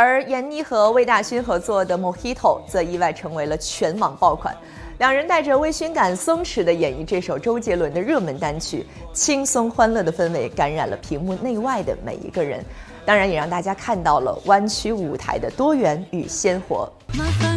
而闫妮和魏大勋合作的《Mojito》则意外成为了全网爆款。两人带着微醺感松弛地演绎这首周杰伦的热门单曲，轻松欢乐的氛围感染了屏幕内外的每一个人，当然也让大家看到了湾区舞台的多元与鲜活。 麻烦